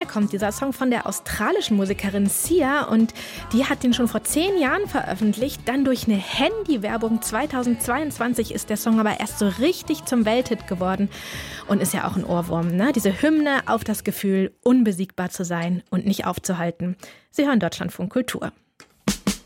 kommt dieser Song von der australischen Musikerin Sia und die hat den schon vor 10 Jahren veröffentlicht. Dann durch eine Handywerbung 2022 ist der Song aber erst so richtig zum Welthit geworden und ist ja auch ein Ohrwurm, ne? Diese Hymne auf das Gefühl, unbesiegbar zu sein und nicht aufzuhalten. Sie hören Deutschlandfunk Kultur.